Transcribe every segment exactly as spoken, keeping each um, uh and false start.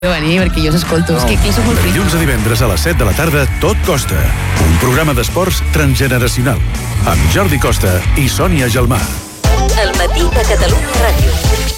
venir perquè jo s'escolto, no. És que aquí sóc molt fric. Dilluns a divendres a les set de la tarda, Tot Costa. Un programa d'esports transgeneracional. Amb Jordi Costa i Sònia Gelmà. El matí de Catalunya Ràdio.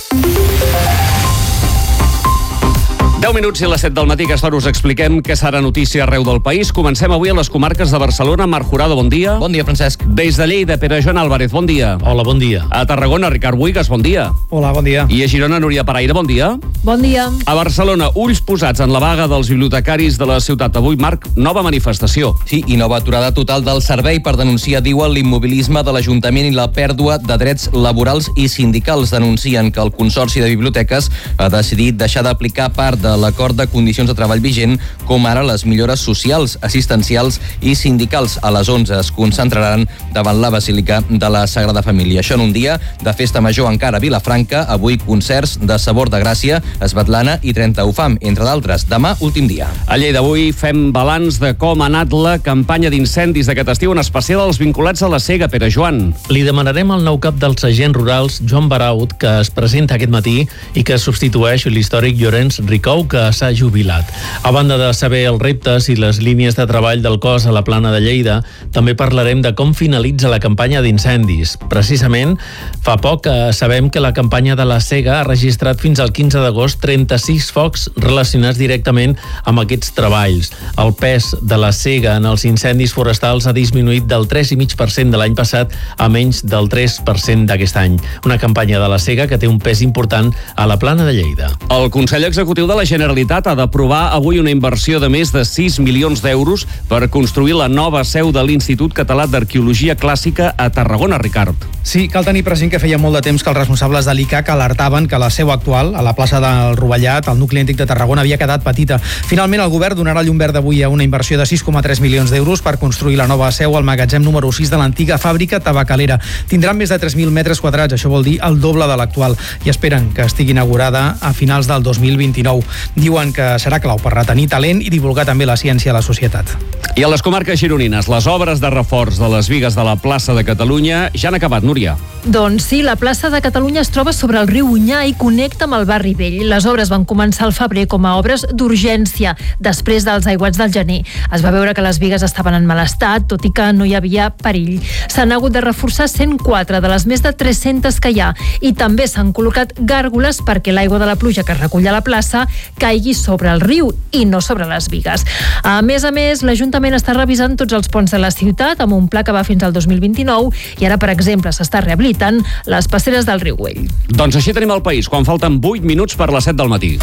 deu minuts i a les set del matí, aquesta hora us expliquem què serà notícia arreu del país. Comencem avui a les comarques de Barcelona. Marc Jurado, bon dia. Bon dia, Francesc. Des de Lleida, Pere Joan Álvarez, bon dia. Hola, bon dia. A Tarragona, Ricard Buigas, bon dia. Hola, bon dia. I a Girona, Núria Paraire, bon dia. Bon dia. A Barcelona, ulls posats en la vaga dels bibliotecaris de la ciutat. Avui, Marc, nova manifestació. Sí, i nova aturada total del servei per denunciar, diuen, l'immobilisme de l'Ajuntament i la pèrdua de drets laborals i sindicals. Denuncien que el Consorci de Biblioteques ha decidit deixar d'aplicar part de l'acord de condicions de treball vigent, com ara les millores socials, assistencials i sindicals. A les onze es concentraran davant la Basílica de la Sagrada Família. Això en un dia de festa major encara a Vilafranca. Avui concerts de Sabor de Gràcia, Esbatlana i trenta U F A M, entre d'altres. Demà, últim dia. A Lleida avui fem balanç de com ha anat la campanya d'incendis d'aquest estiu, en especial els vinculats a la Sega. Pere Joan. Li demanarem al nou cap dels agents rurals, Joan Baraut, que es presenta aquest matí i que substitueix l'històric Llorenç Ricou, que s'ha jubilat. A banda de saber els reptes i les línies de treball del cos a la Plana de Lleida, també parlarem de com finalitza la campanya d'incendis. Precisament, fa poc que sabem que la campanya de la Sega ha registrat fins al quinze d'agost trenta-sis focs relacionats directament amb aquests treballs. El pes de la Sega en els incendis forestals ha disminuït del tres coma cinc per cent de l'any passat a menys del tres per cent d'aquest any. Una campanya de la Sega que té un pes important a la Plana de Lleida. El Consell Executiu de la Generalitat ha d'aprovar avui una inversió de més de sis milions d'euros per construir la nova seu de l'Institut Català d'Arqueologia Clàssica a Tarragona, Ricard. Sí, cal tenir present que feia molt de temps que els responsables de l'I C A C alertaven que la seu actual, a la plaça del Rovellat, al nucli antic de Tarragona, havia quedat petita. Finalment, el govern donarà llum verda avui a una inversió de sis coma tres milions d'euros per construir la nova seu al magatzem número sis de l'antiga fàbrica tabacalera. Tindran més de tres mil metres quadrats, això vol dir el doble de l'actual, i esperen que estigui inaugurada a finals del dos mil vint-i-nou. Diuen que serà clau per retenir talent i divulgar també la ciència a la societat. I a les comarques gironines, les obres de reforç de les bigues de la plaça de Catalunya ja han acabat, Núria. Doncs sí, la plaça de Catalunya es troba sobre el riu Onyar i connecta amb el barri vell. Les obres van començar al febrer com a obres d'urgència, després dels aiguats del gener. Es va veure que les bigues estaven en mal estat, tot i que no hi havia perill. S'han hagut de reforçar cent quatre de les més de tres-centes que hi ha, i també s'han col·locat gàrgoles perquè l'aigua de la pluja que es recull a la plaça caigui sobre el riu i no sobre les bigues. A més a més, l'Ajuntament està revisant tots els ponts de la ciutat amb un pla que va fins al dos mil vint-i-nou i ara, per exemple, s'està rehabilitant les passeres del riu Güell. Doncs així tenim el país, quan falten vuit minuts per les set del matí.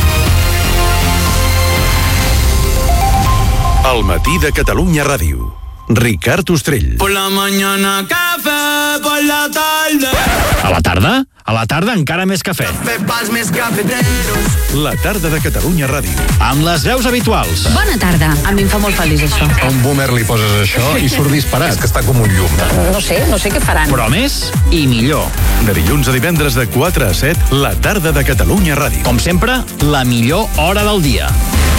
El matí de Catalunya Ràdio. Ricard Ostrell. Por la mañana café, por la tarde. A la tarda? A la tarda encara més cafè. Café pals més cafeteros. La tarda de Catalunya Ràdio. Amb les veus habituals. Bona tarda. A mi em fa molt feliç això. A un boomer li poses això i surt disparat. És que està com un llum. No sé, no sé què faran. Però més i millor. De dilluns a divendres de quatre a set, la tarda de Catalunya Ràdio. Com sempre, la millor hora del dia.